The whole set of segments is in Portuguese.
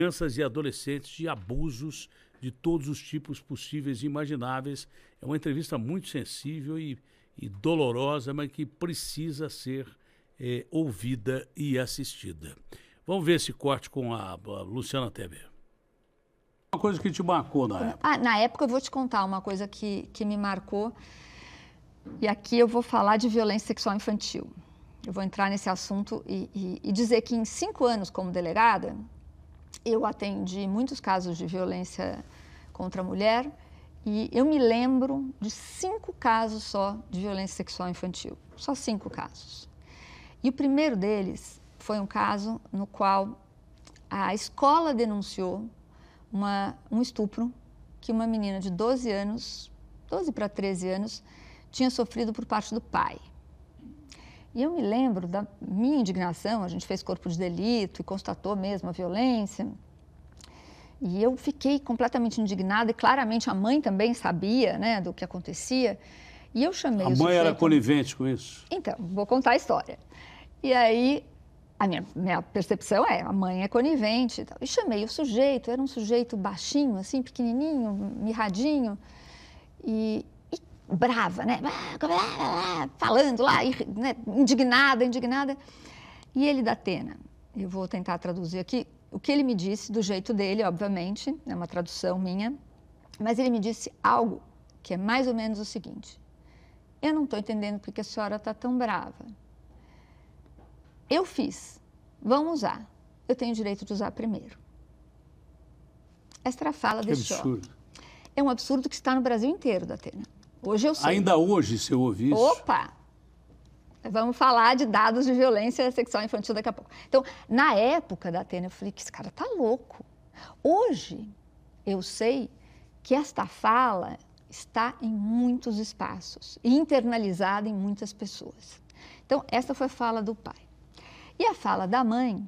crianças e adolescentes de abusos de todos os tipos possíveis e imagináveis. É uma entrevista muito sensível e dolorosa, mas que precisa ser ouvida e assistida. Vamos ver esse corte com a Luciana Teber. Uma coisa que te marcou na época. Na época eu vou te contar uma coisa que me marcou. E aqui eu vou falar de violência sexual infantil. Eu vou entrar nesse assunto e dizer que em 5 anos como delegada, eu atendi muitos casos de violência contra a mulher e eu me lembro de 5 casos só de violência sexual infantil. Só 5 casos. E o primeiro deles foi um caso no qual a escola denunciou um estupro que uma menina de 12 anos, 12 para 13 anos, tinha sofrido por parte do pai. E eu me lembro da minha indignação, a gente fez corpo de delito e constatou mesmo a violência. E eu fiquei completamente indignada e claramente a mãe também sabia, né, do que acontecia. E eu chamei o sujeito... A mãe era conivente com isso? Então, vou contar a história. E aí, a minha percepção a mãe é conivente e tal. E chamei o sujeito, era um sujeito baixinho, assim, pequenininho, mirradinho. E brava, né? Falando lá, né? indignada. E ele da Atena, eu vou tentar traduzir aqui, o que ele me disse, do jeito dele, obviamente, é uma tradução minha, mas ele me disse algo que é mais ou menos o seguinte: eu não estou entendendo porque a senhora está tão brava. Eu fiz, vão usar, eu tenho o direito de usar primeiro. Esta era a fala desse homem. É um absurdo que está no Brasil inteiro, da Atena. Hoje eu sei. Ainda hoje, se eu ouvir isso... Opa! Vamos falar de dados de violência sexual infantil daqui a pouco. Então, na época da Atena, eu falei que esse cara tá louco. Hoje, eu sei que esta fala está em muitos espaços e internalizada em muitas pessoas. Então, essa foi a fala do pai. E a fala da mãe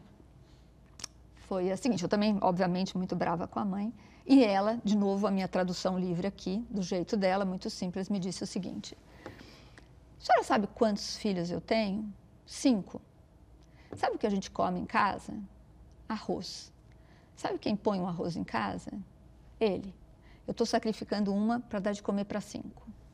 foi a seguinte, eu também, obviamente, muito brava com a mãe, e ela, de novo, a minha tradução livre aqui, do jeito dela, muito simples, me disse o seguinte: a senhora sabe quantos filhos eu tenho? 5. Sabe o que a gente come em casa? Arroz. Sabe quem põe um arroz em casa? Ele. Eu estou sacrificando uma para dar de comer para 5.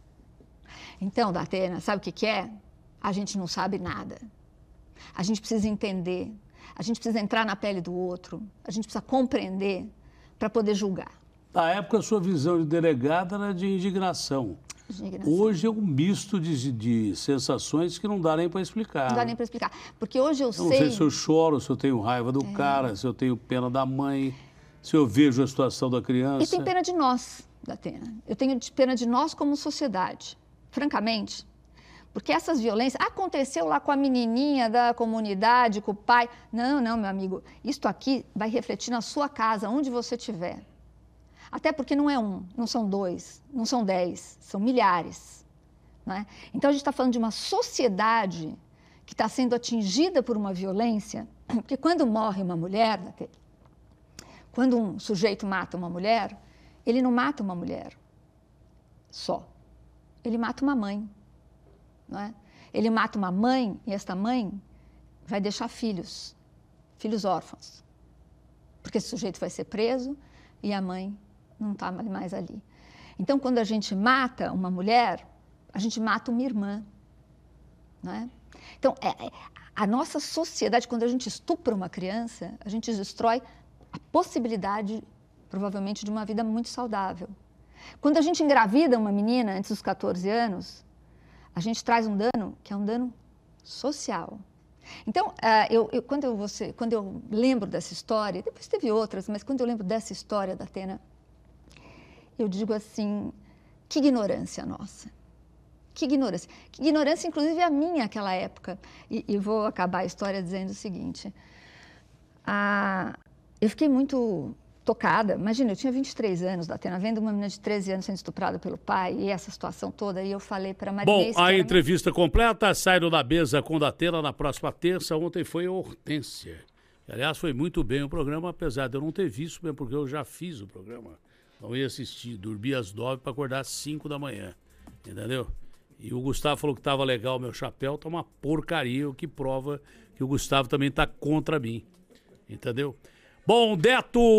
Então, Datena, sabe o que é? A gente não sabe nada. A gente precisa entender. A gente precisa entrar na pele do outro. A gente precisa compreender para poder julgar. Na época, a sua visão de delegada era de indignação. Hoje é um misto de sensações que não dá nem para explicar. Não dá nem para explicar. Porque hoje eu sei... Não sei se eu choro, se eu tenho raiva do cara, se eu tenho pena da mãe, se eu vejo a situação da criança. E tem pena de nós, Datena. Eu tenho pena de nós como sociedade, francamente. Porque essas violências... Aconteceu lá com a menininha da comunidade, com o pai. Não, meu amigo. Isto aqui vai refletir na sua casa, onde você estiver. Até porque não é um, não são 2, não são 10, são milhares. Não é? Então, a gente está falando de uma sociedade que está sendo atingida por uma violência, porque quando morre uma mulher, quando um sujeito mata uma mulher, ele não mata uma mulher só, ele mata uma mãe. Não é? Ele mata uma mãe e esta mãe vai deixar filhos órfãos, porque esse sujeito vai ser preso e a mãe não está mais ali. Então, quando a gente mata uma mulher, a gente mata uma irmã. Não é? Então, a nossa sociedade, quando a gente estupra uma criança, a gente destrói a possibilidade, provavelmente, de uma vida muito saudável. Quando a gente engravida uma menina antes dos 14 anos, a gente traz um dano que é um dano social. Então, quando eu lembro dessa história, depois teve outras, mas quando eu lembro dessa história da Atena, eu digo assim, que ignorância nossa. Que ignorância. Que ignorância, inclusive, a minha naquela época. E vou acabar a história dizendo o seguinte. Eu fiquei muito tocada. Imagina, eu tinha 23 anos, da Atena, vendo uma menina de 13 anos sendo estuprada pelo pai e essa situação toda. E eu falei para a Marinês... Bom, a entrevista completa sai do Da Mesa com Datena na próxima terça. Ontem foi a Hortência. Aliás, foi muito bem o programa, apesar de eu não ter visto, mesmo porque eu já fiz o programa. Não ia assistir, dormi às 9 para acordar às 5 da manhã, entendeu? E o Gustavo falou que estava legal o meu chapéu, tá uma porcaria, o que prova que o Gustavo também tá contra mim, entendeu? Bom, Deto.